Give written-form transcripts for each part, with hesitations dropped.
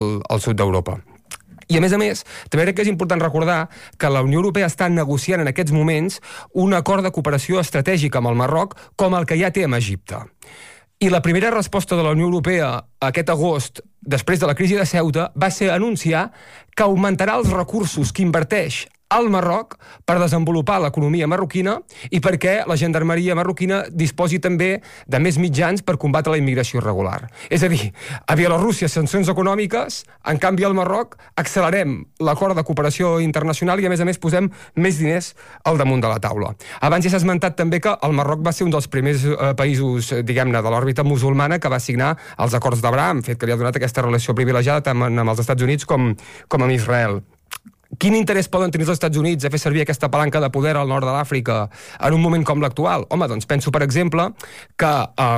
al sud d'Europa. I a més, també crec que és important recordar que la Unió Europea està negociant en aquests moments un acord de cooperació estratègica amb el Marroc com el que ja té amb Egipte. I la primera resposta de la Unió Europea aquest agost, després de la crisi de Ceuta, va ser anunciar que augmentarà els recursos que inverteix al Marroc per desenvolupar l'economia marroquina i perquè la gendarmeria marroquina disposi també de més mitjans per combatre la immigració irregular. És a dir, a Bielorússia sancions econòmiques, en canvi al Marroc accelerem l'acord de cooperació internacional i a més posem més diners al damunt de la taula. Abans ja s'ha esmentat també que el Marroc va ser un dels primers països, diguem-ne, de l'òrbita musulmana que va signar els acords d'Abraham, fet que li ha donat aquesta relació privilegiada tant amb els Estats Units com amb Israel. Quin interès poden tenir els Estats Units a fer servir aquesta palanca de poder al nord de l'Àfrica en un moment com l'actual? Home, doncs penso, per exemple, que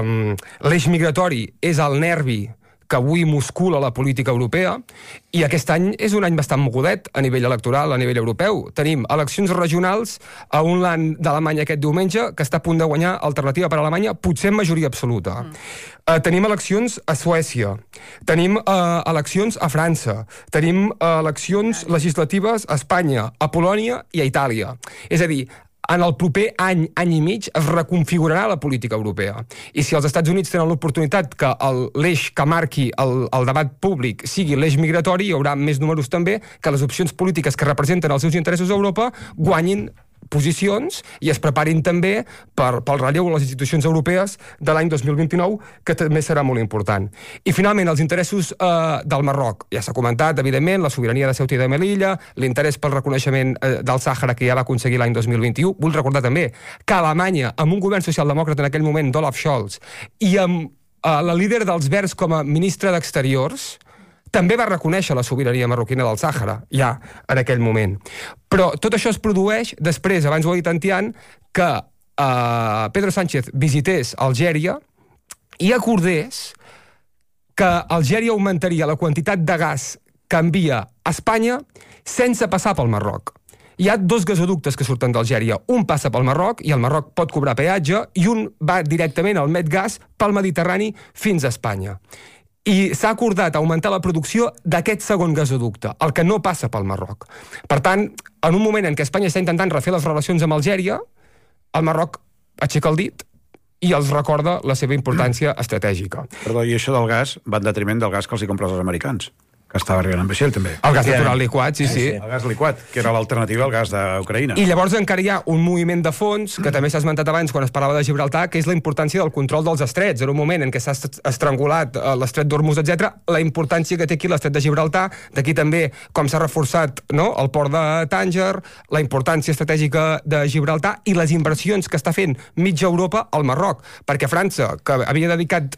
l'eix migratori és el nervi que avui muscula la política europea i aquest any és un any bastant mogudet a nivell electoral, a nivell europeu. Tenim eleccions regionals a un land d'Alemanya aquest diumenge que està a punt de guanyar Alternativa per Alemanya, potser en majoria absoluta. Tenim eleccions a Suècia, tenim eleccions a França, tenim eleccions legislatives a Espanya, a Polònia i a Itàlia. És a dir, en el proper any i mig es reconfigurarà la política europea. I si els Estats Units tenen l'oportunitat que l'eix que marqui el debat públic sigui l'eix migratori, hi haurà més números també que les opcions polítiques que representen els seus interessos a Europa guanyin posicions i es preparin també pel relleu a les institucions europees de l'any 2029, que també serà molt important. I finalment, els interessos del Marroc. Ja s'ha comentat, evidentment, la sobirania de Ceuta i de Melilla, l'interès pel reconeixement del Sàhara que ja va aconseguir l'any 2021. Vull recordar també que Alemanya, amb un govern socialdemòcrata en aquell moment, d'Olaf Scholz, i amb la líder dels Verds com a ministra d'Exteriors, també va reconèixer la sobirania marroquina del Sàhara, ja en aquell moment. Però tot això es produeix després, abans ho ha dit en Tian, que Pedro Sánchez visités Algèria i acordés que Algèria augmentaria la quantitat de gas que envia a Espanya sense passar pel Marroc. Hi ha 2 gasoductes que surten d'Algèria. Un passa pel Marroc i el Marroc pot cobrar peatge i un va directament al Medgas pel Mediterrani fins a Espanya. I s'ha acordat augmentar la producció d'aquest segon gasoducte, el que no passa pel Marroc. Per tant, en un moment en què Espanya està intentant refer les relacions amb Algèria, el Marroc aixeca el dit i els recorda la seva importància estratègica. Perdó, i això del gas va en detriment del gas que els hi compren els americans, que estava arribant amb vaixell, també. El gas natural liquat, sí. El gas liquat, que era l'alternativa al gas d'Ucraïna. I llavors encara hi ha un moviment de fons, que també s'ha esmentat abans quan es parlava de Gibraltar, que és la importància del control dels estrets. En un moment en què s'ha estrangulat l'estret d'Hormuz, etc., la importància que té aquí l'estret de Gibraltar, d'aquí també com s'ha reforçat el port de Tànger, la importància estratègica de Gibraltar i les inversions que està fent mitja Europa al Marroc. Perquè França, que havia dedicat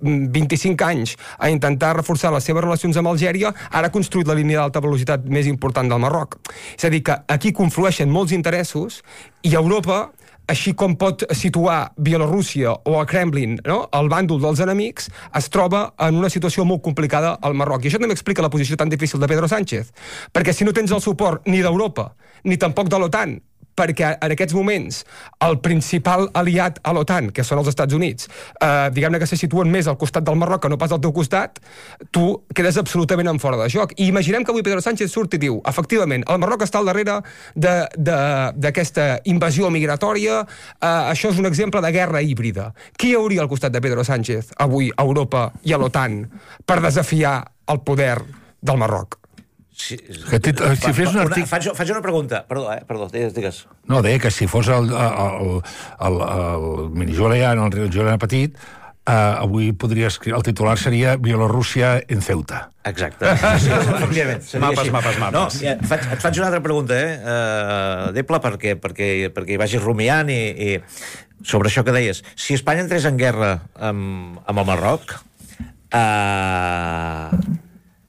25 anys a intentar reforçar les seves relacions amb Algèria, ara ha construït la línia d'alta velocitat més important del Marroc. És a dir, que aquí conflueixen molts interessos i Europa, així com pot situar Bielorússia o el Kremlin, el bàndol dels enemics, es troba en una situació molt complicada al Marroc. I això també explica la posició tan difícil de Pedro Sánchez. Perquè si no tens el suport ni d'Europa, ni tampoc de l'OTAN, perquè en aquests moments el principal aliat a l'OTAN, que són els Estats Units, diguem-ne que se situen més al costat del Marroc que no pas al teu costat, tu quedes absolutament en fora de joc. I imaginem que avui Pedro Sánchez surt i diu, efectivament, el Marroc està al darrere d'aquesta invasió migratòria, això és un exemple de guerra híbrida. Qui hi hauria al costat de Pedro Sánchez avui a Europa i a l'OTAN per desafiar el poder del Marroc? Si fes un article... Faig una pregunta. Perdó, digues. No, deia que si fos el mini Julián, el Julián petit, avui podria escriure... El titular seria Bielorússia en Ceuta. Exacte. Efectivament. Mapes. No, et faig una altra pregunta, Depla, perquè hi vagis rumiant i sobre això que deies. Si Espanya entrés en guerra amb el Marroc,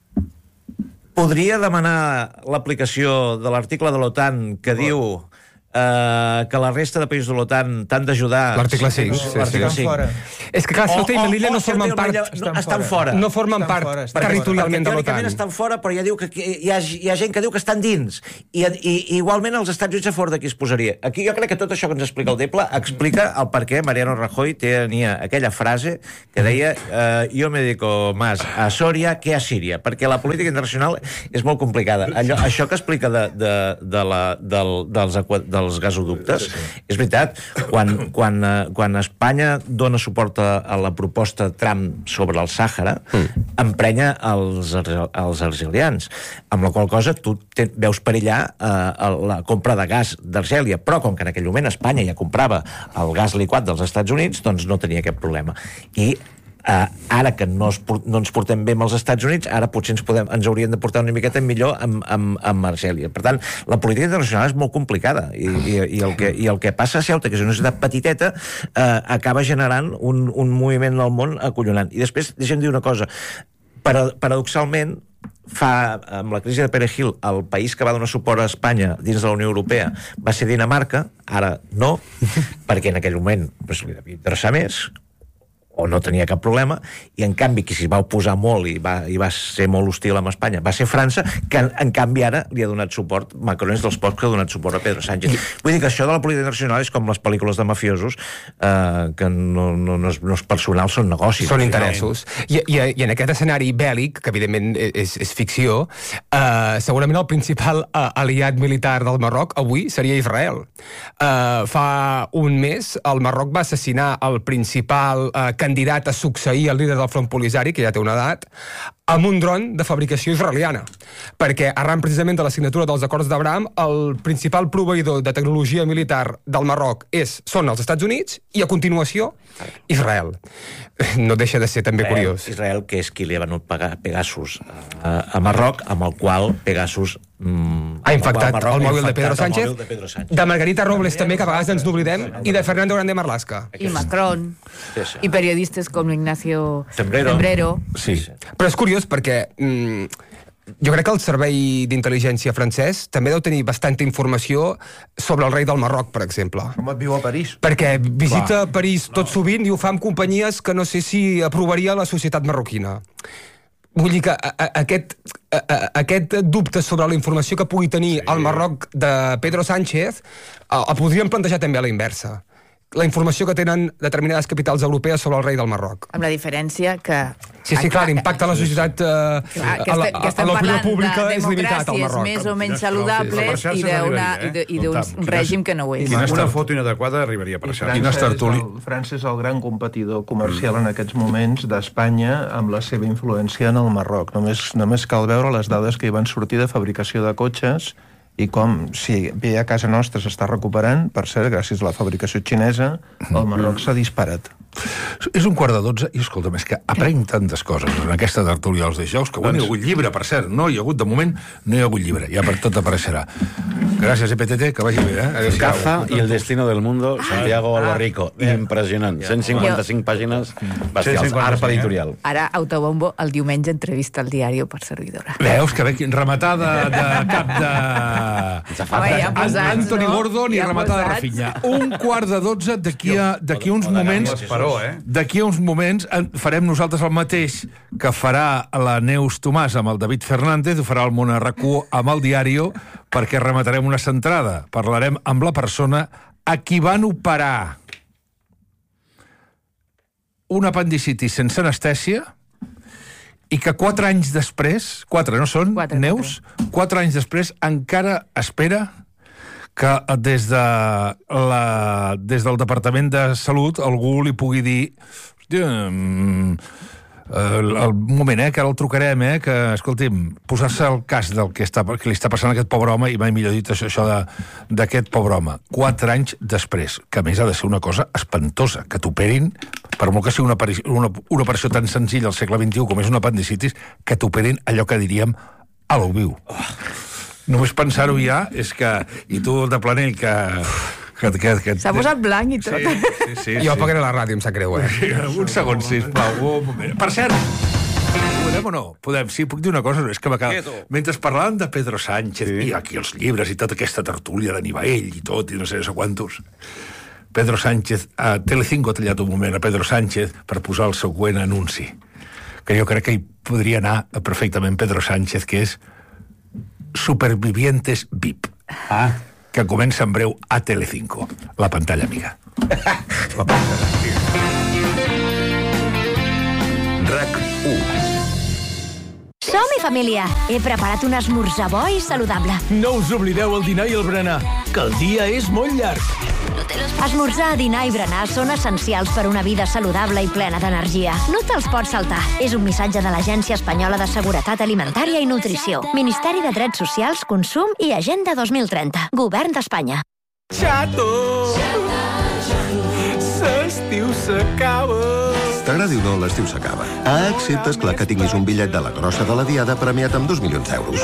podria demanar l'aplicació de l'article de l'OTAN que diu que la resta de països de l'OTAN t'han d'ajudar... L'article 5. L'article 5. És que clar, Ceuta i Melilla no formen part... Estan fora. No formen part territorialment de l'OTAN. Teòricament estan fora, però ja diu que hi ha gent que diu que estan dins. I igualment els Estats Units a fora d'aquí es posaria. Aquí jo crec que tot això que ens explica el Deble explica el per què Mariano Rajoy tenia aquella frase que deia yo me dedico más a Soria que a Síria, perquè la política internacional és molt complicada. Això que explica dels gasoductes, és veritat, quan Espanya dona suport a la proposta Trump sobre el Sàhara, emprenya els argelians, amb la qual cosa tu veus perillar la compra de gas d'Argèlia, però com que en aquell moment Espanya ja comprava el gas liquat dels Estats Units, doncs no tenia aquest problema. I ara que no ens portem bé amb els Estats Units, ara potser ens haurien de portar una miqueta millor amb Argèlia. Per tant, la política internacional és molt complicada i el que passa a Ceuta, que és una ciutat petiteta, acaba generant un moviment del món acollonant. I després, deixa'm dir una cosa, paradoxalment, amb la crisi de Perejil, el país que va donar suport a Espanya dins de la Unió Europea va ser Dinamarca, ara no, perquè en aquell moment li devia interessar més, o no tenia cap problema, i en canvi qui s'hi va oposar molt i va ser molt hostil amb Espanya va ser França, que en canvi ara li ha donat suport, Macron és dels pocs que ha donat suport a Pedro Sánchez. Vull dir que això de la política internacional és com les pel·lícules de mafiosos, que no és personal, són negocis. Són interessos. I en aquest escenari bèl·lic, que evidentment és ficció, segurament el principal aliat militar del Marroc avui seria Israel. Fa un mes el Marroc va assassinar el principal candidat a succeir el líder del Front Polisari, que ja té una edat, amb un dron de fabricació israeliana. Perquè arran precisament de la signatura dels acords d'Abraham, el principal proveïdor de tecnologia militar del Marroc són els Estats Units i, a continuació, Israel. No deixa de ser també curiós. Israel, que és qui li ha venut Pegasus a Marroc, amb el qual Pegasus ha infectat el mòbil de Pedro Sánchez, de Margarita Robles també, que a vegades ens n'oblidem, i de Fernando Grande Marlaska. I Macron, i periodistes com Ignacio Zembrero. Sí. Però és curiós perquè jo crec que el servei d'intel·ligència francès també deu tenir bastanta informació sobre el rei del Marroc, per exemple. Com et viu a París? Perquè visita París tot sovint i ho fa amb companyies que no sé si aprovaria la societat marroquina. Vull dir que aquest dubte sobre la informació que pugui tenir el Marroc de Pedro Sánchez el podríem plantejar també a la inversa. La informació que tenen determinades capitals europees sobre el rei del Marroc. Amb la diferència que... Sí, clar, l'impacte a la societat, a l'opinió pública és limitat al Marroc. Més o menys saludables i d'un règim que no ho és. Una foto inadequada arribaria per això. França és el gran competidor comercial en aquests moments d'Espanya amb la seva influència en el Marroc. Només cal veure les dades que hi van sortir de fabricació de cotxes i com, si bé a casa nostra s'està recuperant, per cert, gràcies a la fabricació xinesa, el Marroc s'ha disparat. És 11:45 i, escolta'm, és que aprenc tantes coses en aquesta tertúlia dels dijous, que avui no hi ha hagut llibre, per cert, no hi ha hagut, de moment, no hi ha hagut llibre, ja per tot apareixerà. Gràcies, EPTT, que vagi bé, Caza y el destino del mundo, Santiago Albarrico. Impressionant. 155 pàgines bestials. Arpa editorial. Ara, Autobombo, el diumenge entrevista al diari per servidora. Veus que ve rematada de cap de... Anthony Gordon i rematada de Rafinha. 11:45 d'aquí uns moments... D'aquí a uns moments farem nosaltres el mateix que farà la Neus Tomàs amb el David Fernández, ho farà el Món RQ amb el Diario, perquè rematarem una centrada. Parlarem amb la persona a qui van operar un apendicitis sense anestèsia i que 4 anys després, 4 no són, 4, Neus? 4 anys després encara espera que des del Departament de Salut algú li pugui dir el moment, que ara el trucarem, que, escolti'm, posar-se al cas del que li està passant a aquest pobre home, i mai millor dit això d'aquest pobre home. 4 anys després, que a més ha de ser una cosa espantosa, que t'operin, per molt que sigui una operació tan senzilla al segle XXI com és un apendicitis, que t'operin allò que diríem a lo viu. Només pensar-ho ja és que... I tu, de Planell, que s'ha posat blanc i tot. Jo apagaré la ràdio, em sap greu, Un segon, sisplau. Per cert... Podem o no? Podem. Sí, puc dir una cosa, és que mentre parlàvem de Pedro Sánchez, i aquí els llibres i tota aquesta tertúlia de Nivell i tot, i no sé quantos, Pedro Sánchez, a Telecinco ha tallat un moment a Pedro Sánchez per posar el següent anunci, que jo crec que hi podria anar perfectament Pedro Sánchez, que és Supervivientes VIP, que comença en breu a Telecinco, la pantalla amiga. La pantalla amiga. RAC 1. Som-hi, família! He preparat un esmorzar bo i saludable. No us oblideu el dinar i el berenar, que el dia és molt llarg. Esmorzar, dinar i berenar són essencials per una vida saludable i plena d'energia. No te'ls pots saltar. És un missatge de l'Agència Espanyola de Seguretat Alimentària i Nutrició. Ministeri de Drets Socials, Consum i Agenda 2030. Govern d'Espanya. Xato! L'estiu s'acaba! T'agradi o no, l'estiu s'acaba. Excepte, esclar, que tinguis un bitllet de la Grossa de la Diada premiat amb 2 milions d'euros.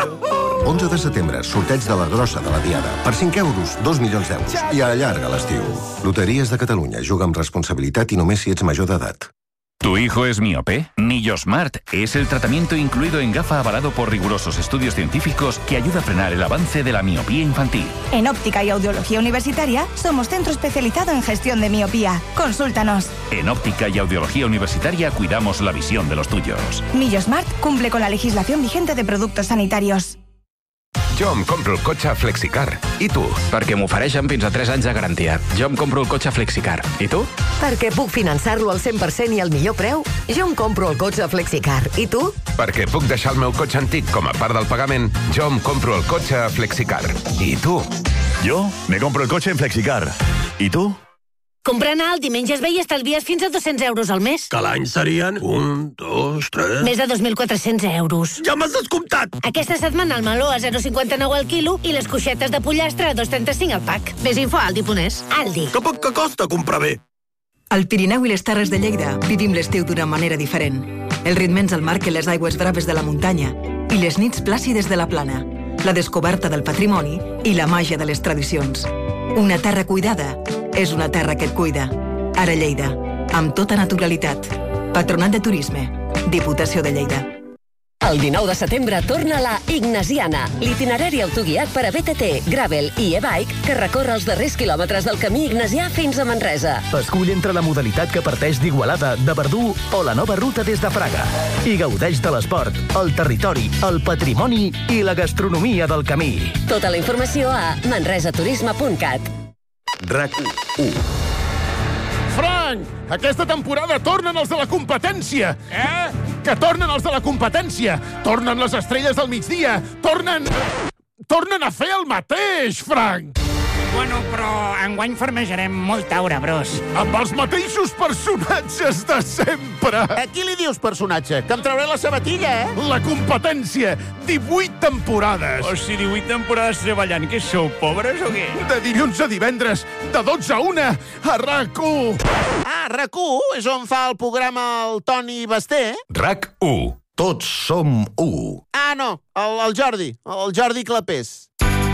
11 de setembre, sorteig de la Grossa de la Diada. Per 5 euros, 2 milions d'euros. I allarga l'estiu. Loteries de Catalunya. Juga amb responsabilitat i només si ets major d'edat. ¿Tu hijo es miope? Nillosmart es el tratamiento incluido en gafa avalado por rigurosos estudios científicos que ayuda a frenar el avance de la miopía infantil. En Óptica y Audiología Universitaria somos centro especializado en gestión de miopía. Consúltanos. En Óptica y Audiología Universitaria cuidamos la visión de los tuyos. Nillosmart cumple con la legislación vigente de productos sanitarios. Jo em compro el cotxe Flexicar. I tu? Perquè m'ofereixen fins a 3 anys de garantia. Jo em compro el cotxe Flexicar. I tu? Perquè puc finançar-lo al 100% i al millor preu. Jo em compro el cotxe Flexicar. I tu? Perquè puc deixar el meu cotxe antic com a part del pagament. Jo em compro el cotxe Flexicar. I tu? Jo me compro el cotxe en Flexicar. I tu? Comprant a Aldi menges bé i estalvies fins a 200 euros al mes. Que l'any serien 1, 2, 3... Més de 2.400 euros. Ja m'has descomptat! Aquesta setmana el meló a 0,59 al quilo i les coixetes de pollastre a 2,35 al pack. Més info a Aldi.es. Aldi. Que poc que costa comprar bé. Al Pirineu i les Terres de Lleida vivim l'estiu d'una manera diferent. El ritme ens el marquen les aigües braves de la muntanya i les nits plàcides de la plana, la descoberta del patrimoni i la màgia de les tradicions. Una terra cuidada és una terra que et cuida. Ara Lleida, amb tota naturalitat. Patronat de Turisme, Diputació de Lleida. El 19 de setembre torna la Ignasiana, l'itinerari autoguiat per a BTT, Gravel i e-bike que recorre els darrers quilòmetres del camí ignasià fins a Manresa. Escull entre la modalitat que parteix d'Igualada, de Verdú o la nova ruta des de Fraga. I gaudeix de l'esport, el territori, el patrimoni i la gastronomia del camí. Tota la informació a manresaturisme.cat. RAC 1. Frank, aquesta temporada tornen els de la competència. Que tornen els de la competència. Tornen les estrelles del migdia. Tornen a fer el mateix, Frank. Bueno, però enguany farmejarem molt taure, bros. Amb els mateixos personatges de sempre. A qui li dius personatge? Que em trauré la sabatilla, La competència. 18 temporades. O si 18 temporades treballant, què sou, pobres o què? De dilluns a divendres, de 12 a 1, a RAC1. RAC1 és on fa el programa el Toni Basté. RAC1. Tots som 1. No, el Jordi Clapés.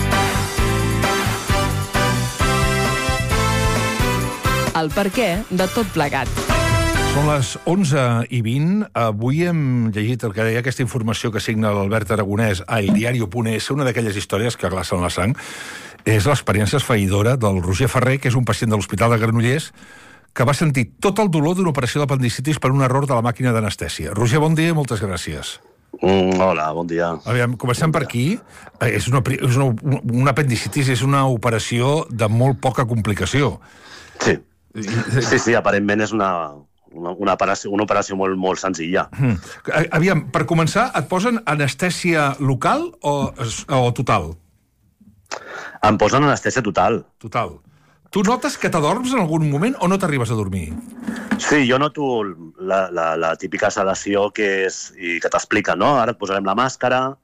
El perquè de tot plegat. Són les 11:20. Avui hem llegit el que deia aquesta informació que signa l'Albert Aragonès a eldiario.es, una d'aquelles històries que glacen la sang. És l'experiència esfereïdora del Roger Ferrer, que és un pacient de l'Hospital de Granollers, que va sentir tot el dolor d'una operació d'apendicitis per un error de la màquina d'anestèsia. Roger, bon dia i moltes gràcies. Hola, bon dia. Aviam, comencem per aquí. Un apendicitis és una operació de molt poca complicació. Sí, aparentment és una operació molt senzilla. Aviam, per començar, et posen anestèsia local o total? Em posen anestèsia total. Total. Tu notes que t'adorms en algun moment o no t'arribes a dormir? Sí, jo noto la típica sedació que t'explica, no? Ara et posarem la màscara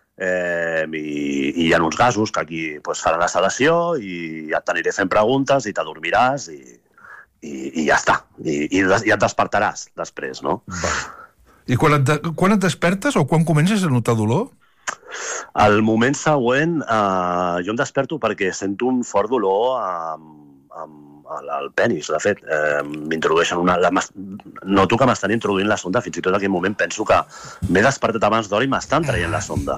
i hi ha uns gasos que aquí faran la sedació i ja t'aniré fent preguntes i t'adormiràs i ja està. I ja et despertaràs després, no? I quan et despertes o quan comences a notar dolor? Al moment següent jo em desperto perquè sento un fort dolor al penis, de fet. M'introdueixen noto que m'estan introduint la sonda, fins i tot en aquell moment penso que m'he despertat abans d'hora i m'estan traient la sonda.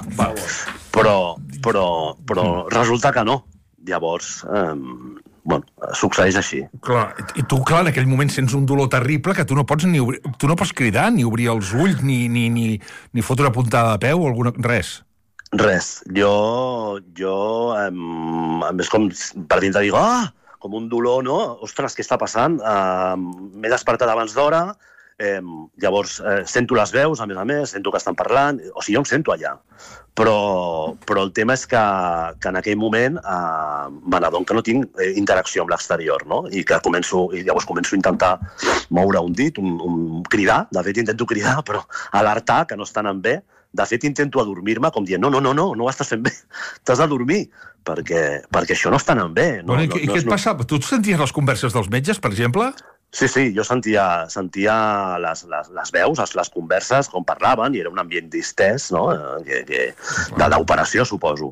Però resulta que no. Llavors, succeeix així. Clar, i tu, en aquell moment sents un dolor terrible que tu no pots cridar, ni obrir els ulls, ni fotre una puntada de peu o res. Res. Jo és com per dintre dic, com un dolor, no? Ostres, què està passant? M'he despertat abans d'hora, llavors sento les veus, a més, sento que estan parlant, o sigui, jo em sento allà. Però el tema és que en aquell moment m'adono que no tinc interacció amb l'exterior, no? I llavors començo a intentar moure un dit, cridar, de fet intento cridar, però alertar que no estan en bé. De fet, intento adormir-me com dient, no ho estàs fent bé, t'has de dormir, perquè això no està anant bé. I què et passava? Tu senties les converses dels metges, per exemple? Sí, jo sentia les veus, les converses, com parlaven, i era un ambient distès, no? D'operació, suposo.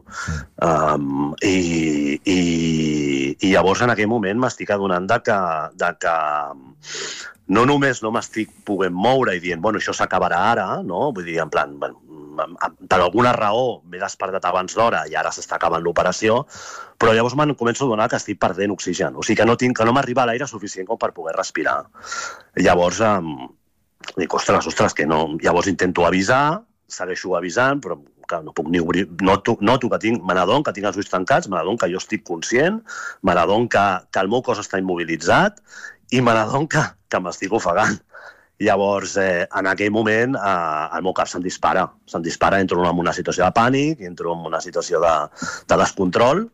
I llavors, en aquell moment, m'estic adonant que no només no m'estic podent moure i dient, això s'acabarà ara, no? Vull dir, en plan, per alguna raó m'he despertat abans d'hora i ara s'està acabant l'operació, però llavors me'n començo a adonar que estic perdent oxigen. O sigui, que no m'arriba l'aire suficient com per poder respirar. Llavors, dic, ostres, que no. Llavors intento avisar, segueixo avisant, però no puc ni obrir. Noto que m'adono que tinc els ulls tancats, m'adono que jo estic conscient, m'adono que el meu cos està immobilitzat i m'adono que m'estic ofegant. Llavors, en aquell moment, el meu cap se'm dispara, entro en una situació de pànic, entro en una situació de descontrol,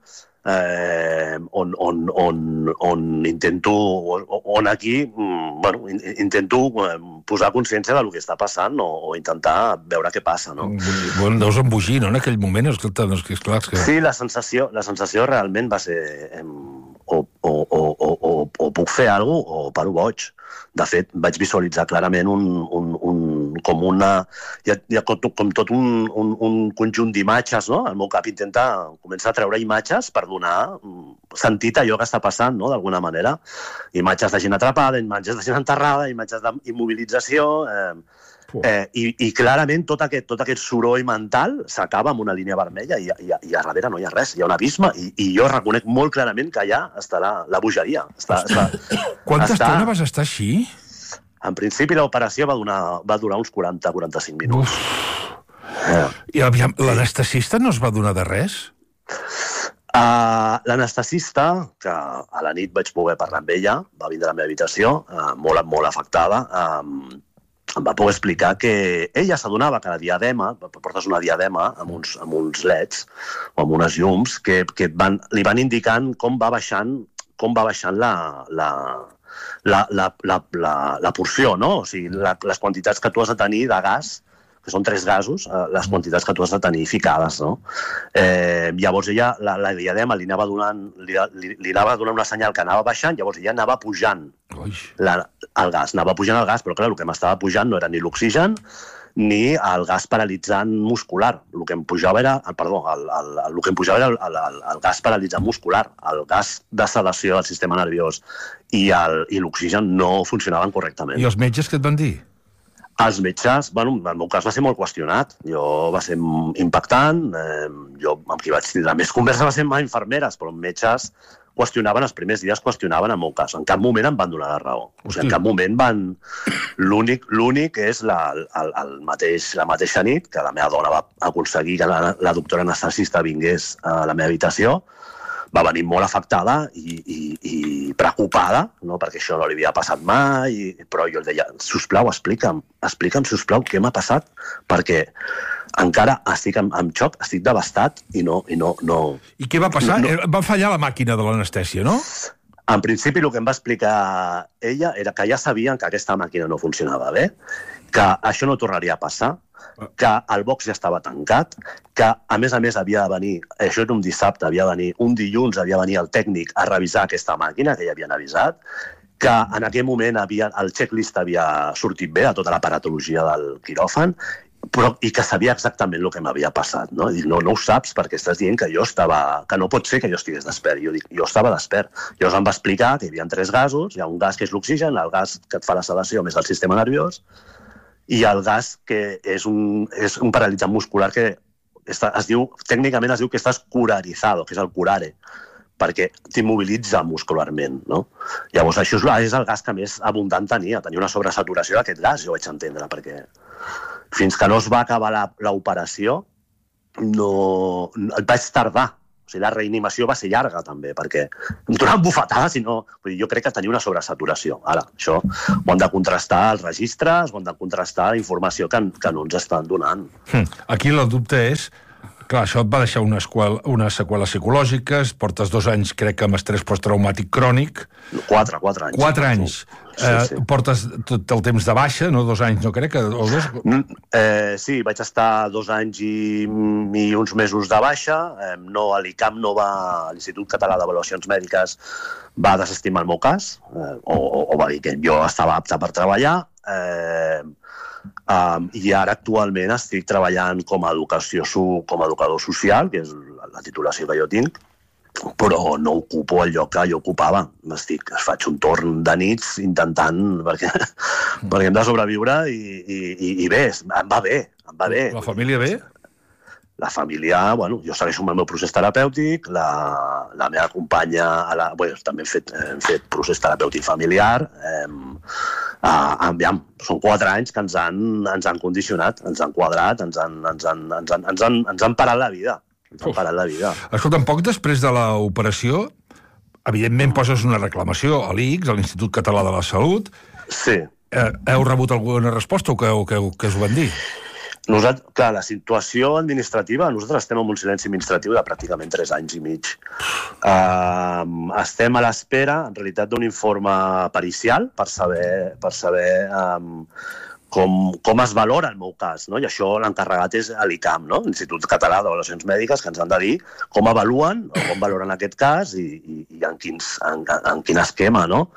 intento posar consciència del que està passant o intentar veure què passa, no? Deus embogir, no?, en aquell moment, esclar. Sí, la sensació realment va ser o puc fer alguna cosa o paro boig. De fet, vaig visualitzar clarament com tot un conjunt d'imatges, no? El meu cap comença a treure imatges per donar sentit a allò que està passant, no?, d'alguna manera. Imatges de gent atrapada, imatges de gent enterrada, imatges d'immobilització... I clarament tot aquest soroll mental s'acaba amb una línia vermella i a darrere no hi ha res, hi ha un abisme i jo reconec molt clarament que allà està la bogeria. Quanta estona vas estar així? En principi l'operació va durar uns 40-45 minuts. I l'anestesista no es va donar de res? L'anestesista, que a la nit vaig poder parlar amb ella, va vindre a la meva habitació, molt afectada, em va poder explicar que ella s'adonava que la diadema, portes una diadema amb uns leds o amb unes llums que li van indicant com va baixant la porció, no? O sigui, les quantitats que tu has de tenir de gas, que són 3 gasos, les quantitats que tu has de tenir ficades, no? Llavors ella, la diadema li anava donant una senyal que anava baixant, llavors ella anava pujant el gas, però clar, el que m'estava pujant no era ni l'oxigen ni el gas paralitzant muscular. El que em pujava era el gas paralitzant muscular, el gas de sedació del sistema nerviós i l'oxigen no funcionaven correctament. I els metges què et van dir? Els metges, en el meu cas va ser molt qüestionat. Va ser impactant. Jo amb qui vaig tindre més conversa va ser amb infermeres, però els metges qüestionaven, els primers dies qüestionaven el meu cas. En cap moment em van donar la raó. O sigui, en cap moment van... L'únic és la mateixa nit que la meva dona va aconseguir que la doctora anestesista vingués a la meva habitació, va venir molt afectada i preocupada, no? Perquè això no li havia passat mai, però jo li deia, sisplau, explica'm, sisplau, què m'ha passat, perquè encara estic en xoc, estic devastat i no... I què va passar? Va fallar la màquina de l'anestèsia, no? En principi, el que em va explicar ella era que ja sabien que aquesta màquina no funcionava bé, que això no tornaria a passar, que el box ja estava tancat, que a més havia de venir, això era un dissabte, un dilluns havia de venir el tècnic a revisar aquesta màquina, que ja havien avisat, que en aquell moment el checklist havia sortit bé de tota l'aparatologia del quiròfan i que sabia exactament el que m'havia passat, no? I dic, no ho saps perquè estàs dient que que no pot ser que jo estigués despert. Jo dic, jo estava despert. Llavors em va explicar que hi havia 3 gasos, hi ha un gas que és l'oxigen, el gas que et fa la sedació més el sistema nerviós, i el gas que és un paralitzant muscular que tècnicament es diu que estàs curarizado, que és el curare, perquè t'immobilitza muscularment, no? Llavors, això és el gas que més abundant tenia una sobresaturació d'aquest gas, jo vaig entendre, perquè fins que no es va acabar l'operació, et vaig tardar. O sigui, la reanimació va ser llarga, també, perquè em donaven bufetades i no... Jo crec que tenia una sobresaturació. Ara, això ho han de contrastar els registres, ho han de contrastar la informació que no ens estan donant. Aquí el dubte és... Clar, això et va deixar unes seqüeles psicològiques, portes 2 anys, crec que amb estrès posttraumàtic crònic. 4 anys. 4 anys. Sí. Portes tot el temps de baixa, no 2 anys, no crec? O 2? Sí, vaig estar 2 anys i uns mesos de baixa. L'ICAM no va... L'Institut Català d'Avaluacions Mèdiques va desestimar el meu cas, o va dir que jo estava apte per treballar, i ara actualment estic treballant com a educador social, que és la titulació que jo tinc, però no ocupo el lloc que jo ocupava. Faig un torn de nits intentant, perquè hem de sobreviure i bé, em va bé. La família bé? La família, jo segueixo amb el meu procés terapèutic, la meva companya, també hem fet procés terapèutic familiar, són 4 anys que ens han condicionat, ens han quadrat, ens han parat la vida. Escolta'm, poc després de l'operació, evidentment poses una reclamació a l'ICS, a l'Institut Català de la Salut. Sí. Heu rebut alguna resposta o què us van dir? Clar, la situació administrativa, nosaltres estem en un silenci administratiu de pràcticament 3 anys i mig. Estem a l'espera, en realitat, d'un informe pericial per saber com es valora el meu cas, no? I això l'encarregat és l'ICAM, no? l'Institut Català d'Avaluacions Mèdiques, que ens han de dir com evaluen o com valoren aquest cas i en quin esquema, no?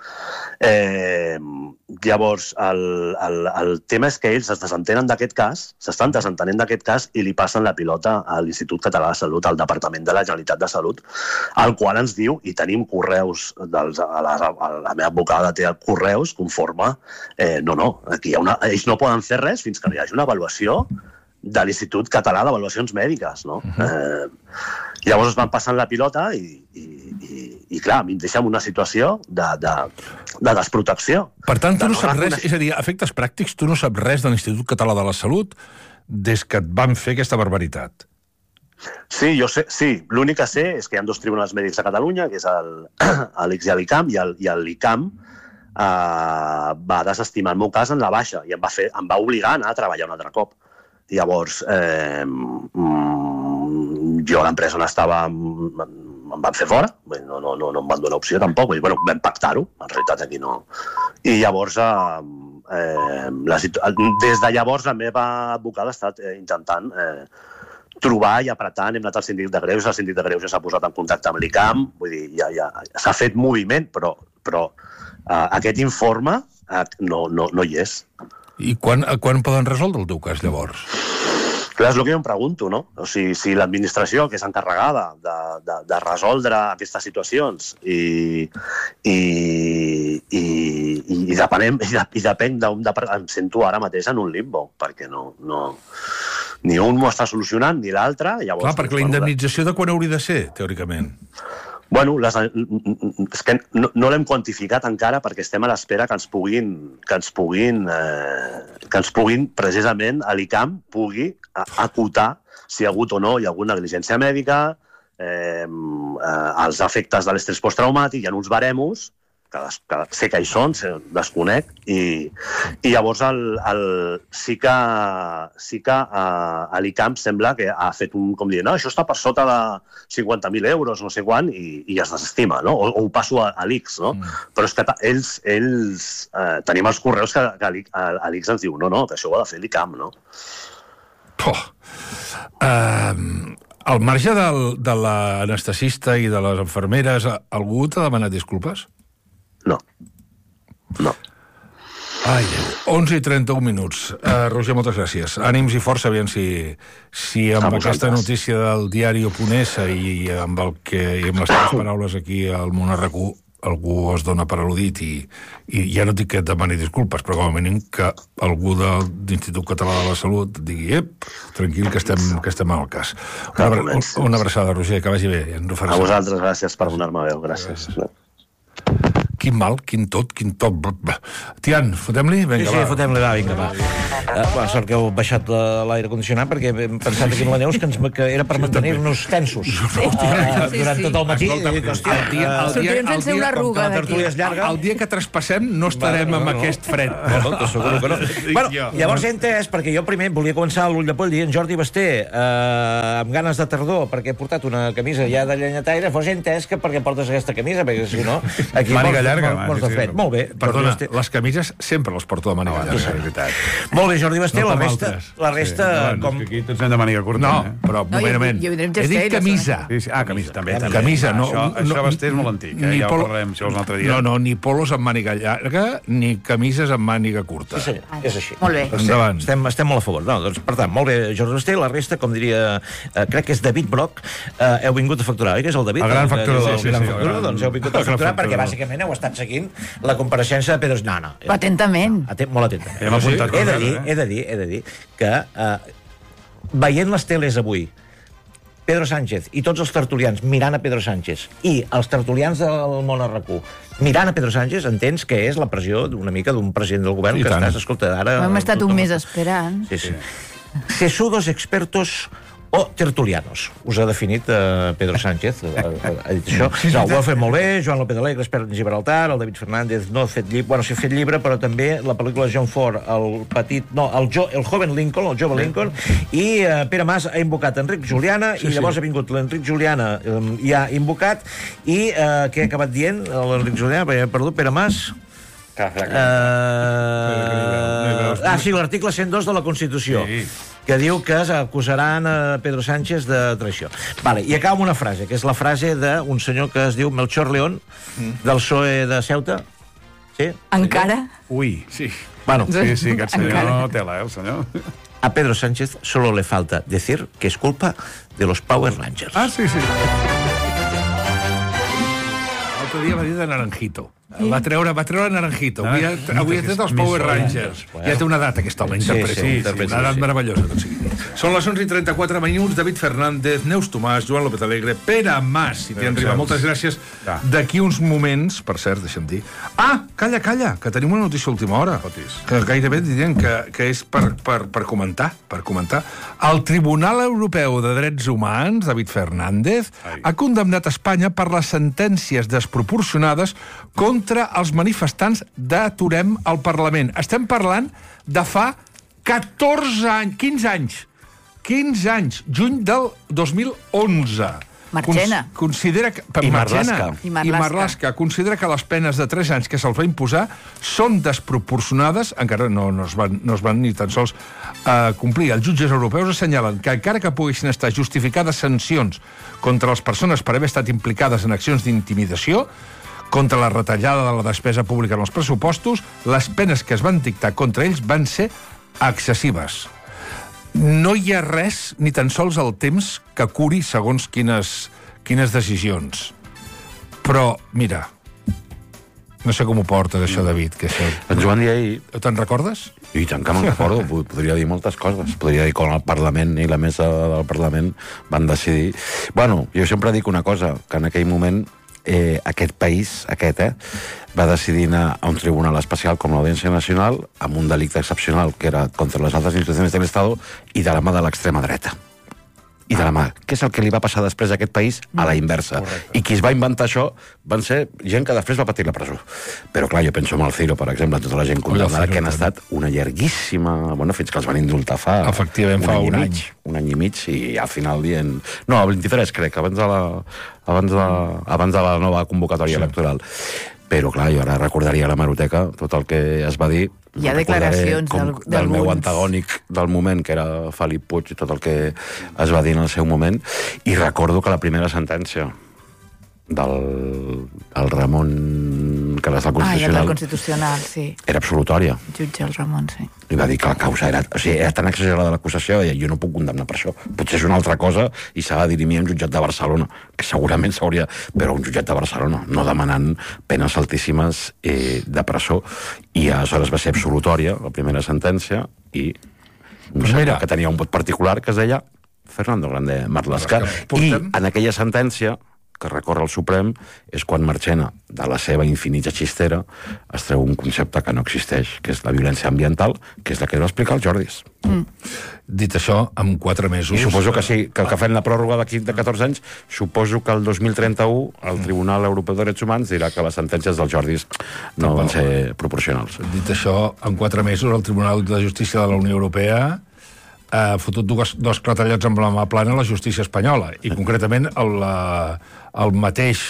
Llavors, el tema és que ells es desentenen d'aquest cas, s'estan desentenent d'aquest cas i li passen la pilota a l'Institut Català de Salut, al Departament de la Generalitat de Salut, al qual ens diu, i tenim correus, la meva advocada té correus conforme, aquí hi ha ells no poden fer res fins que no hi hagi una avaluació de l'Institut Català d'Avaluacions Mèdiques, no? Llavors es van passant la pilota i clar, a mi em deixa en una situació de desprotecció. Per tant, tu no saps res, és a dir, a efectes pràctics, tu no saps res de l'Institut Català de la Salut des que et van fer aquesta barbaritat. Sí, jo sé, sí. L'únic que sé és que hi ha 2 tribunals mèdics a Catalunya, que és l'ICS i l'ICAM, i l'ICAM va desestimar el meu cas en la baixa i em va obligar a anar a treballar un altre cop. Llavors, jo a l'empresa on estava em van fer fora, no em van donar opció tampoc, vam pactar-ho, en realitat aquí no. I llavors, des de llavors la meva advocada ha estat intentant trobar i apretant, hem anat al síndic de Greuges, el síndic de Greuges s'ha posat en contacte amb l'ICAM, vull dir, ja s'ha fet moviment, però aquest informe no hi és. I quan poden resoldre el teu cas, llavors? Clar, és el que jo em pregunto, no? O sigui, si l'administració, que és encarregada de resoldre aquestes situacions i depèn d'on em sento ara mateix en un limbo, perquè ni un m'ho està solucionant ni l'altre. Clar, perquè la indemnització de quan hauria de ser, teòricament? Bueno, és que no l'hem quantificat encara perquè estem a l'espera que ens puguin precisament a l'ICAM pugui acotar si hi ha hagut o no hi ha hagut negligència mèdica, els efectes de l'estrès posttraumàtic, hi ha uns baremos que sé que hi són, desconec, i llavors sí que l'ICAM sembla que ha fet com dir, no, això està per sota de 50.000 euros, no sé quan, i es desestima, no? O ho passo a l'ICS, no? Però és que ells tenim els correus que l'ICS ens diu, no, que això ho ha de fer l'ICAM, no? Al marge de l'anestesista i de les infermeres, algú t'ha demanat disculpes? No. Ai, 11:31. Roger, moltes gràcies. Ànims i força, aviam si amb aquesta notícia del diari Oponès i amb les teves paraules aquí al Món RQ algú es dona per al·ludit i ja no dic que et demani disculpes, però com a mínim que algú de l'Institut Català de la Salut digui, tranquil, que estem al cas. Una abraçada, Roger, que vagi bé. A vosaltres, gràcies per donar-me veu, gràcies. Quin mal, quin tot. Tian, fotem-li? Sí, fotem-li, vinga, va. Sort que heu baixat l'aire condicionat perquè hem pensat aquí en la Neus que era per mantenir-nos tensos durant tot el matí. Sortirem sense una arruga d'aquí. El dia que traspassem no estarem amb aquest fred. Segur que no. Llavors he entès, perquè jo primer volia començar l'ull de poll dient Jordi Basté amb ganes de tardor perquè he portat una camisa ja de llenyataire, llavors he entès que perquè portes aquesta camisa, perquè si no aquí morts de fred. Molt bé. Perdona, les camises sempre les porto de màniga llarga, és veritat. Molt bé, Jordi Basté, la resta... Aquí tots hem de màniga curta. No, però, moment. He dit camisa. Camisa, també. Camisa, no. Això Basté és molt antic, ja ho parlarem, si vols un altre dia. No, ni polos amb màniga llarga, ni camises amb màniga curta. Sí, senyor, és així. Molt bé. Endavant. Estem molt a favor. Per tant, molt bé, Jordi Basté, la resta, com diria, crec que és David Brock, heu vingut a facturar, oi que és el David? El gran facturador. Doncs heu vingut a facturar perquè bàsicament heu estat seguint la compareixença de Pedro... No. Atentament. Molt atentament. He de dir que veient les teles avui, Pedro Sánchez i tots els tertulians mirant a Pedro Sánchez i els tertulians del Món RQ mirant a Pedro Sánchez, entens que és la pressió una mica d'un president del govern que estàs, escolta, ara... Hem estat un mes esperant. Sí. Sesudos expertos o tertulianos. Us ha definit Pedro Sánchez, ha dit això. No, ho ha fet molt bé, Joan López Alegre, expert en Gibraltar, el David Fernández no ha fet llibre, bueno, sí ha fet llibre, però també la pel·lícula de John Ford, el joven Lincoln, i Pere Mas ha invocat Enric Juliana, i llavors ha vingut l'Enric Juliana i ha invocat, i què ha acabat dient l'Enric Juliana, perquè he perdut, Pere Mas... l'article 102 de la Constitució, que diu que acusaran a Pedro Sánchez de traïció. I acaba amb una frase, que és la frase d'un senyor que es diu Melchor León, del PSOE de Ceuta. Sí? Encara? Ui, sí. Sí, aquest senyor no tela, el senyor. A Pedro Sánchez solo le falta decir que es culpa de los Power Rangers. Sí. L'altre dia va dir de Naranjito. Va treure Naranjito. Avui ha tret els Power Rangers. Ja té una data, aquest home, interpreta. Una edat meravellosa, tot sigui. Són les 11:34 minuts. David Fernández, Neus Tomàs, Joan López Alegre, Pere Mas, si t'hi arriba. Moltes gràcies. D'aquí uns moments, per cert, deixa'm dir... Calla, que tenim una notícia a última hora. Que gairebé dirien que és per comentar. El Tribunal Europeu de Drets Humans, David Fernández, ha condemnat Espanya per les sentències desproporcionades contra els manifestants d'Aturem al Parlament. Estem parlant de fa 14 anys, 15 anys, juny del 2011. Marchena. I Marlaska considera que les penes de 3 anys que se'ls va imposar són desproporcionades, encara no es van ni tan sols complir. Els jutges europeus assenyalen que encara que poguessin estar justificades sancions contra les persones per haver estat implicades en accions d'intimidació, contra la retallada de la despesa pública en els pressupostos, les penes que es van dictar contra ells van ser excessives. No hi ha res, ni tan sols el temps, que curi segons quines decisions. Però, mira, no sé com ho portes, això, David. En Joan dia ahir... Te'n recordes? I tant que me'n recordo. Podria dir moltes coses. Podria dir com el Parlament i la mesa del Parlament van decidir... Bueno, jo sempre dic una cosa, que en aquell moment aquest país, va decidir anar a un tribunal especial com l'Audiència Nacional amb un delicte excepcional que era contra les altres institucions de l'Estat i de la mà de l'extrema dreta. I de la mà. Què és el que li va passar després a aquest país? A la inversa. I qui es va inventar això van ser gent que després va patir la presó. Però clar, jo penso en el Ciro, per exemple, tota la gent condemnada que han estat una llarguíssima... Bueno, fins que els van indultar fa... Efectivament, fa un any. Un any i mig, i al final dient... No, el 23, crec, abans de la nova convocatòria electoral. Però, clar, jo ara recordaria a la hemeroteca tot el que es va dir. Hi ha declaracions del meu antagònic del moment, que era Felip Puig, i tot el que es va dir en el seu moment. I recordo que la primera sentència del Ramon que les del Ah, i el del Constitucional Constitucional, sí. era absolutòria. Jutge el Ramon, sí. I va dir que la causa era tan exagerada l'acusació, i jo no puc condemnar per això. Potser és una altra cosa i s'ha de dirimir a un jutjat de Barcelona, que segurament s'hauria... Però un jutjat de Barcelona, no demanant penes altíssimes de presó. I aleshores va ser absolutòria la primera sentència i no sé, que tenia un vot particular que es deia Fernando Grande Marlaska. I en aquella sentència que recorre al Suprem és quan Marchena, de la seva infinita xistera, es treu un concepte que no existeix, que és la violència ambiental, que és la que va explicar el Jordis. Dit això, en 4 mesos... I suposo que sí, que fem la pròrroga d'aquí de 14 anys, suposo que el 2031 el Tribunal Europeu de Drets Humans dirà que les sentències del Jordis no van ser proporcionals. Dit això, en 4 mesos el Tribunal de Justícia de la Unió Europea ha fotut dos clatellots amb la mà plana a la justícia espanyola, i concretament el mateix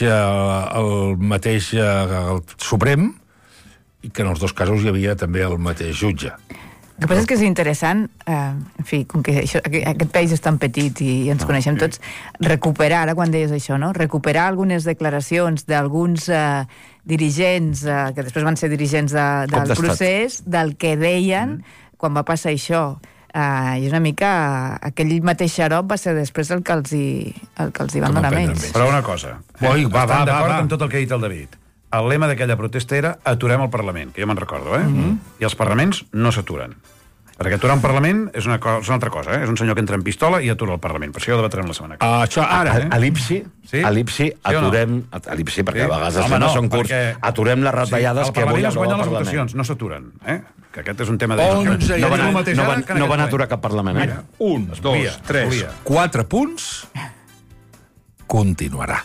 Suprem, i que en els 2 casos hi havia també el mateix jutge. El que passa és que és interessant, en fi, com que aquest país és tan petit i ens coneixem tots, recuperar, ara quan deies això, no? Recuperar algunes declaracions d'alguns dirigents, que després van ser dirigents del procés, del que deien quan va passar això. I una mica aquell mateix xarop va ser després el que els hi van donar menys. Però una cosa, estan d'acord amb tot el que ha dit el David. El lema d'aquella protesta era aturem el Parlament, que jo me'n recordo, i els parlaments no s'aturen. Perquè aturar un Parlament és una altra cosa, és un senyor que entra en pistola i atura el Parlament. Per això ja ho debatrem la setmana que ve. Això ara, a l'IPSI, aturem... A l'IPSI, perquè a vegades els temes són curts, aturem les retallades que avui aprovar el Parlament. El Parlament es guanya les votacions, no s'aturen, que aquest és un tema de... No van aturar cap Parlament, 1, 2, 3, 4 punts. Continuarà.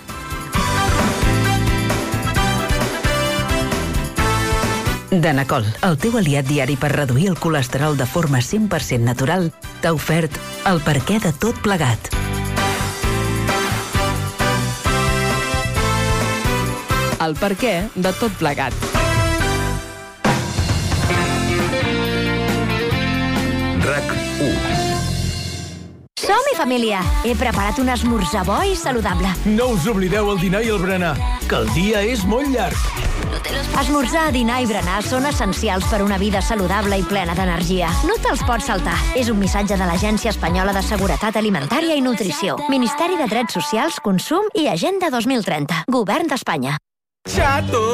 Danacol, el teu aliat diari per reduir el colesterol de forma 100% natural, t'ha ofert el perquè de tot plegat. El perquè de tot plegat. RAC1. Som-hi, família! He preparat un esmorzar bo i saludable. No us oblideu el dinar i el berenar, que el dia és molt llarg. Esmorzar, dinar i berenar són essencials per una vida saludable i plena d'energia. No te'ls pots saltar. És un missatge de l'Agència Espanyola de Seguretat Alimentària i Nutrició. Ministeri de Drets Socials, Consum i Agenda 2030. Govern d'Espanya. Xato!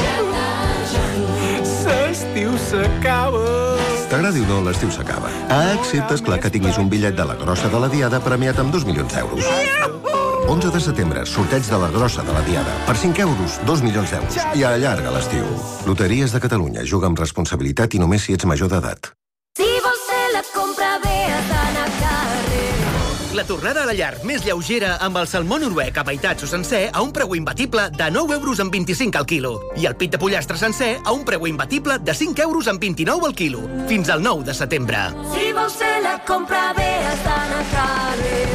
L'estiu s'acaba! T'agradi o no, l'estiu s'acaba. Excepte, esclar, que tinguis un bitllet de la grossa de la Diada premiat amb 2 milions d'euros. 11 de setembre, sorteig de la grossa de la Diada. Per 5 euros, 2 milions d'euros. I allarga l'estiu. Loteries de Catalunya. Juga amb responsabilitat i només si ets major d'edat. Si vols fer la compra, bé a anar a carrer. La tornada a la llar més lleugera amb el salmó noruec afaitat o sencer a un preu imbatible de 9 euros amb 25 al quilo. I el pit de pollastre sencer a un preu imbatible de 5 euros amb 29 al quilo. Fins al 9 de setembre. Si vols fer la compra, bé a anar a carrer.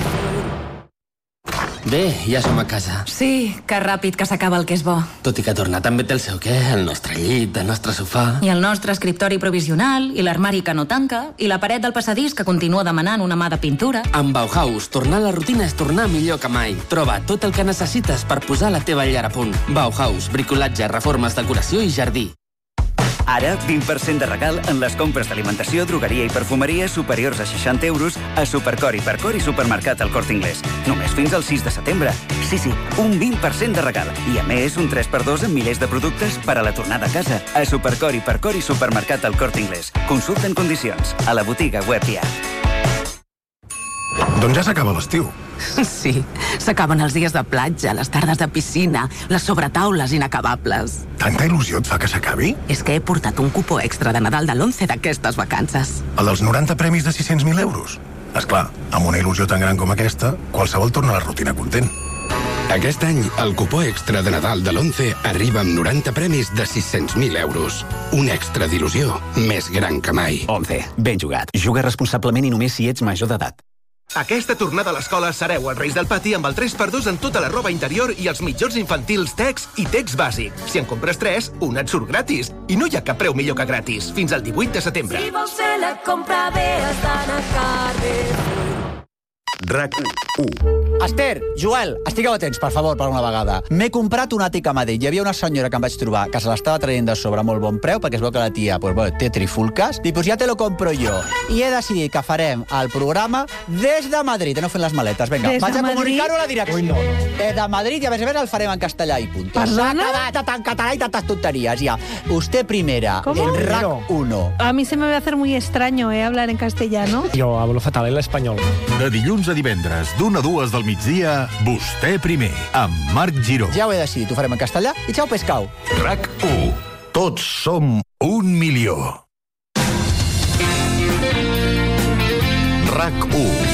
Bé, ja som a casa. Sí, que ràpid que s'acaba el que és bo. Tot i que tornar també té el seu què, el nostre llit, el nostre sofà... I el nostre escriptori provisional, i l'armari que no tanca, i la paret del passadís que continua demanant una mà de pintura. Amb Bauhaus, tornar a la rutina és tornar millor que mai. Troba tot el que necessites per posar la teva llar a punt. Bauhaus, bricolatge, reformes, decoració i jardí. Ara, 20% de regal en les compres d'alimentació, drogueria i perfumeria superiors a 60 euros a Supercor, Hipercor i Supermercat al Corte Inglés. Només fins al 6 de setembre. Sí, un 20% de regal. I a més, un 3x2 en milers de productes per a la tornada a casa. A Supercor, Hipercor i Supermercat al Corte Inglés. Consulta en condicions. A la botiga web i app. Doncs ja s'acaba l'estiu. Sí, s'acaben els dies de platja, les tardes de piscina, les sobretaules inacabables. Tanta il·lusió et fa que s'acabi? És que he portat un cupó extra de Nadal de l'11 d'aquestes vacances. El dels 90 premis de 600.000 euros? Esclar, amb una il·lusió tan gran com aquesta, qualsevol torna a la rutina content. Aquest any, el cupó extra de Nadal de l'11 arriba amb 90 premis de 600.000 euros. Un extra d'il·lusió més gran que mai. 11. Ben jugat. Juga responsablement i només si ets major d'edat. Aquesta tornada a l'escola sereu els Reis del Pati amb el 3x2 en tota la roba interior i els mitjons infantils Tex i Tex Bàsic. Si en compres 3, un et surt gratis. I no hi ha cap preu millor que gratis. Fins al 18 de setembre. Si vols fer la compra, bé a anar a carrer. RAC1. Esther, Joel, estigueu atents, per favor, per una vegada. M'he comprat un àtic a Madrid. Hi havia una senyora que em vaig trobar que se l'estava traient de sobre a molt bon preu, perquè es veu que la tia té trifulques. I ja te lo compro jo. I he decidit que farem el programa des de Madrid. No fent les maletes. Vinga, vaig a comunicar-ho a la direcció. Des de Madrid, i a més el farem en castellà i punt. S'ha acabat tant català i tantes tonterías, ya. Usted primera, en RAC1. A mí se me va a hacer muy extraño, hablar en castellano. Yo hablo fatal el español. De dilluns a divendres, d'1 a 2 del migdia, Vostè primer, amb Marc Giró. Ja ho he decidit, ho farem en castellà i xau pescau. RAC1. Tots som 1 milió. RAC1.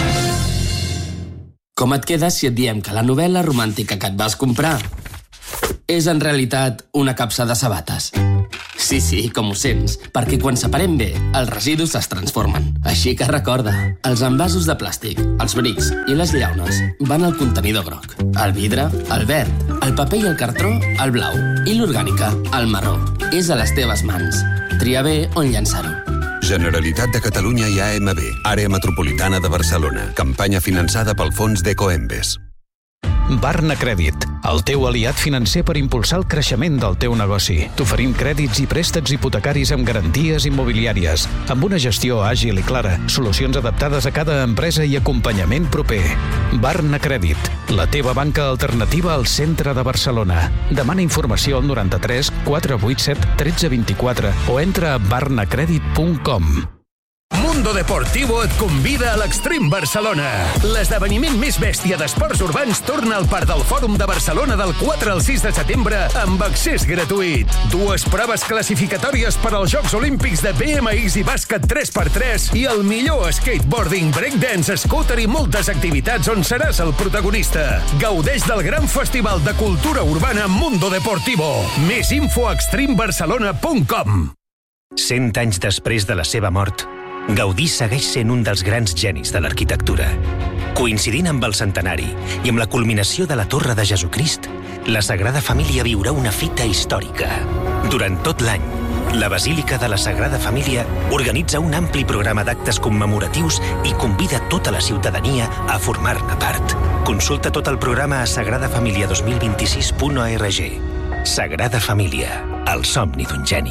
Com et quedes si et diem que la novel·la romàntica que et vas comprar és en realitat una capsa de sabates? Sí, com ho sents, perquè quan separem bé, els residus es transformen. Així que recorda, els envasos de plàstic, els brics i les llaunes van al contenidor groc. El vidre, el verd, el paper i el cartró, el blau. I l'orgànica, el marró. És a les teves mans. Tria bé on llançar-ho. Generalitat de Catalunya i AMB, Àrea Metropolitana de Barcelona. Campanya finançada pel fons d'Ecoembes. Barna Crèdit, el teu aliat financer per impulsar el creixement del teu negoci. T'oferim crèdits i préstecs hipotecaris amb garanties immobiliàries, amb una gestió àgil i clara, solucions adaptades a cada empresa i acompanyament proper. Barna Crèdit, la teva banca alternativa al centre de Barcelona. Demana informació al 93 487 1324 o entra a barnacredit.com. Mundo Deportivo et convida a l'Extreme Barcelona. L'esdeveniment més bèstia d'esports urbans torna al Parc del Fòrum de Barcelona del 4 al 6 de setembre amb accés gratuït. 2 proves classificatòries per als Jocs Olímpics de BMX i bàsquet 3x3 i el millor skateboarding, breakdance, scooter i moltes activitats on seràs el protagonista. Gaudeix del gran festival de cultura urbana Mundo Deportivo. Més info a extremebarcelona.com. 100 anys després de la seva mort, Gaudí segueix sent un dels grans genis de l'arquitectura. Coincidint amb el centenari i amb la culminació de la Torre de Jesucrist, la Sagrada Família viurà una fita històrica. Durant tot l'any, la Basílica de la Sagrada Família organitza un ampli programa d'actes commemoratius i convida tota la ciutadania a formar-ne part. Consulta tot el programa a sagradafamilia2026.org. Sagrada Família, el somni d'un geni.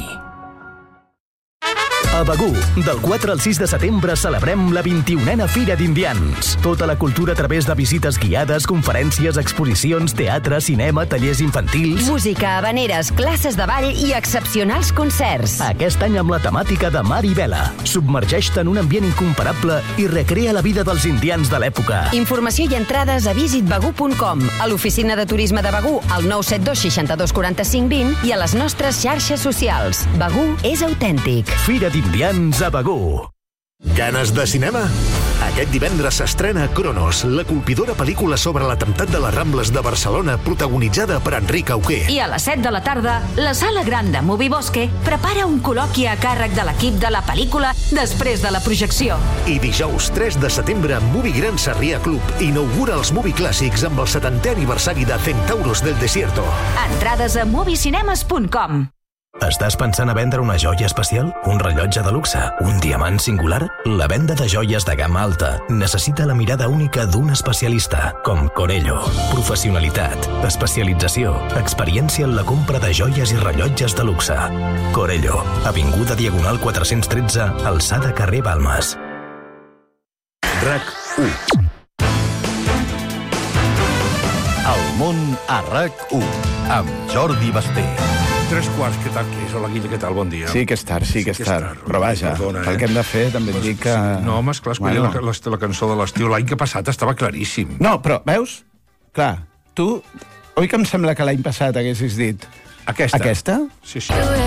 A Begur, del 4 al 6 de setembre celebrem la 21a Fira d'Indians. Tota la cultura a través de visites guiades, conferències, exposicions, teatre, cinema, tallers infantils... Música, habaneres, classes de ball i excepcionals concerts. Aquest any amb la temàtica de mar i vela. Submergeix-te en un ambient incomparable i recrea la vida dels indians de l'època. Informació i entrades a visitbegur.com, a l'oficina de turisme de Begur, al 972 62 45 20 i a les nostres xarxes socials. Begur és autèntic. Fira d'Indians a Begur. Ganes de cinema? Aquest divendres s'estrena Cronos, la colpidora pel·lícula sobre l'atemptat de les Rambles de Barcelona, protagonitzada per Enric Auqué. I a les 7 de la tarda, la Sala Gran de Movie Bosque prepara un col·loqui a càrrec de l'equip de la pel·lícula després de la projecció. I dijous 3 de setembre, Movie Gran Sarrià Club inaugura els Movie Clàssics amb el 70è aniversari de Centauros del Desierto. Entrades a moviecinemes.com. Estàs pensant a vendre una joia especial? Un rellotge de luxe? Un diamant singular? La venda de joies de gamma alta necessita la mirada única d'un especialista, com Corello. Professionalitat, especialització, experiència en la compra de joies i rellotges de luxe. Corello, avinguda Diagonal 413, alçada carrer Balmes. RAC1. El món a RAC1, amb Jordi Basté. 3:15, què tal que és? Hola, Guilla, què tal? Bon dia. Sí que és tard. Però vaja, el que hem de fer també et dic que... No, home, esclar, la cançó de l'estiu l'any que passat estava claríssim. No, però, veus? Clar, tu... Oi que em sembla que l'any passat haguessis dit... Aquesta? Sí.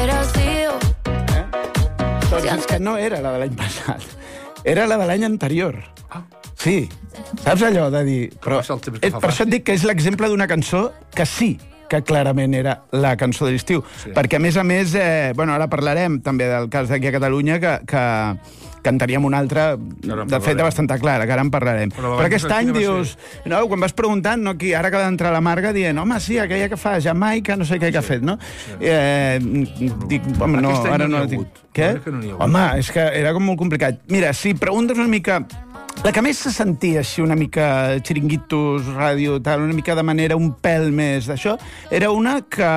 Doncs és que no era la de l'any passat. Era la de l'any anterior. Sí. Saps allò de dir... Però per això et dic que és l'exemple d'una cançó que sí que clarament era la cançó de l'estiu. Sí. Perquè, a més, ara parlarem també del cas d'aquí a Catalunya, que cantaríem una altra, de fet, bastant clara, que ara en parlarem. Però aquest any dius... No, quan vas preguntant, no, aquí, ara acaba d'entrar la Marga dient, home, sí, aquella que fa Jamaica, no sé què ha fet, no? Dic, home, no, ara no... Què? Home, és que era com molt complicat. Mira, si preguntes una mica La que més se sentia així una mica xiringuitos, ràdio, tal, una mica de manera un pèl més d'això, era una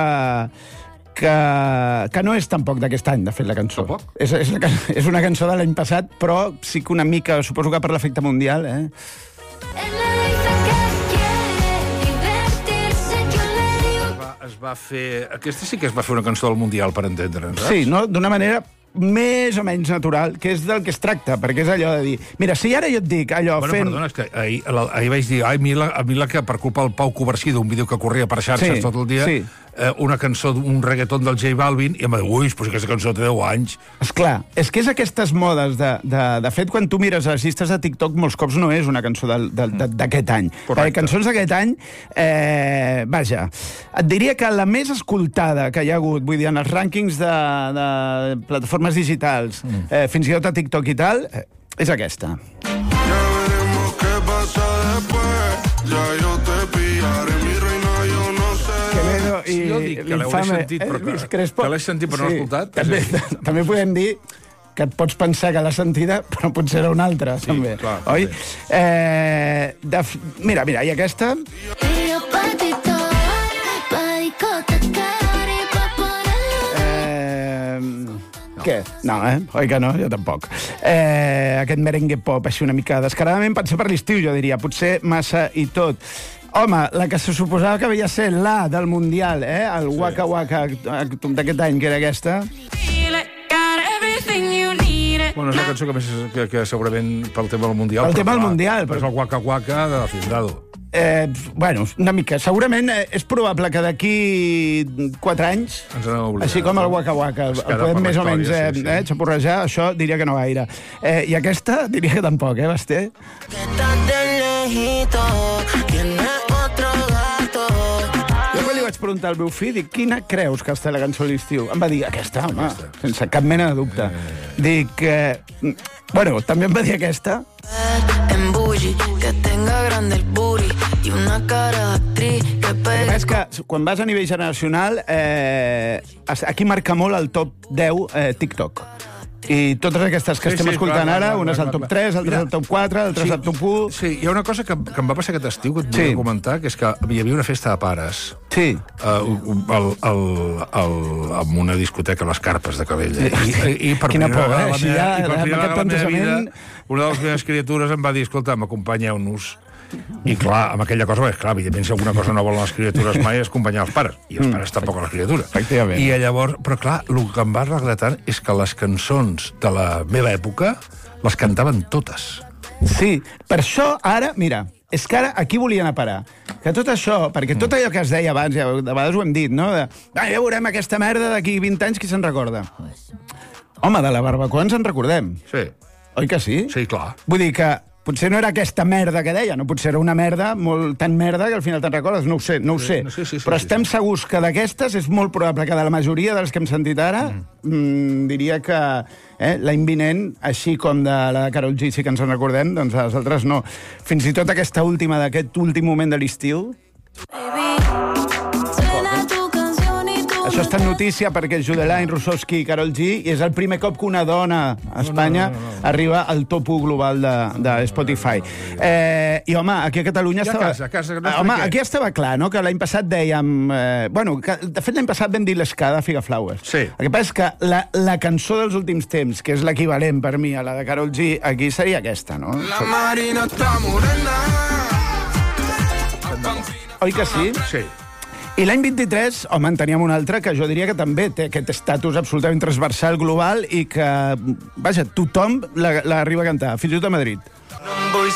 que no és tampoc d'aquest any, de fet, la cançó. És una cançó de l'any passat, però sí que una mica, suposo que per l'efecte mundial, Es va fer... Aquesta sí que es va fer una cançó del Mundial, per entendre'ns, saps? Sí, no? D'una manera més o menys natural, que és del que es tracta, perquè és allò de dir... Mira, si ara jo et dic allò fent... Perdona, és que ahir vaig dir... A mi la que per culpa del Pau Covarsí, d'un vídeo que corria per xarxes tot el dia, una cançó, un reggaeton del J Balvin, i em va dir, ui, però aquesta cançó té 10 anys. Esclar, és que és aquestes modes de fet, quan tu mires les llistes de TikTok, molts cops no és una cançó d'aquest any. Perquè cançons d'aquest any, vaja, et diria que la més escoltada que hi ha hagut, vull dir, en els rànquings de plataformes digitals, fins i tot a TikTok i tal, és aquesta. Sí, jo dic que l'hauré sentit, però l'he sentit però no l'he escoltat. També podem dir que et pots pensar que l'has sentida, però potser era una altra, també. Oi? Mira, i aquesta... Què? No, oi que no? Jo tampoc. Aquest merengue pop, així una mica descaradament, potser per l'estiu, jo diria. Potser massa i tot. Home, la que se suposava que havia ser la del Mundial, el Waka Waka d'aquest any, que era aquesta. Bueno, és la cançó que segurament pel tema del Mundial... Pel tema del Mundial. És el Waka Waka de Hacendado. Bueno, una mica. Segurament és probable que d'aquí 4 anys, així com el Waka Waka, el podem més o menys xapurrejar, això diria que no gaire. I aquesta diria que tampoc, Basté? Jo quan li vaig preguntar al meu fill, dic, quina creus que està la cançó a l'estiu? Em va dir, aquesta, home, sense cap mena de dubte. Dic, bueno, també em va dir aquesta. És que quan vas a nivell generacional, aquí marca molt el top 10 TikTok. I totes aquestes que estem escoltant ara, unes al top 3, altres al top 4, altres al top 1... Sí, hi ha una cosa que em va passar aquest estiu, que et volia comentar, que és que hi havia una festa de pares. Sí. Amb una discoteca a les Carpes de Calella. I per quina por, per primera vegada a la meva vida, una de les meves criatures em va dir, escolta, m'acompanyeu-nos. I clar, amb aquella cosa, clar, evidentment, si alguna cosa no volen les criatures mai és acompanyar els pares, i els pares tampoc a les criatures. Efectivament. I llavors, però clar, el que em va arreglar tant és que les cançons de la meva època les cantaven totes. Sí, per això ara, mira, és que ara aquí volien a parar. Que tot això, perquè tot allò que es deia abans, ja, de vegades ho hem dit, no? Ja veurem aquesta merda d'aquí 20 anys, qui se'n recorda? Home, de la barbacoa ens en recordem. Sí. Oi que sí? Sí, clar. Vull dir que potser no era aquesta merda que deia, no? Potser era una merda, tan merda, que al final te'n recordes. No ho sé. Però estem segurs que d'aquestes és molt probable que de la majoria dels que hem sentit ara, diria que l'any vinent, així com de la de Karol G sí que ens en recordem, doncs les altres no. Fins i tot aquesta última, d'aquest últim moment de l'estiu... Això està en notícia perquè Judelaine, Rusowski i Karol G, i és el primer cop que una dona a Espanya arriba al top 1 global de Spotify. I, home, aquí a Catalunya estava... Home, aquí estava clar, no?, que l'any passat dèiem... Bueno, de fet, l'any passat vam dir l'escada Figaflaues. Sí. El que passa és que la cançó dels últims temps, que és l'equivalent per mi a la de Karol G, aquí seria aquesta, no? La Marina està morena. Oi que sí? Sí. I l'any 23, home, en teníem un altre que jo diria que també té aquest estatus absolutament transversal global i que, vaja, tothom l'arriba a cantar, fins i tot a Madrid.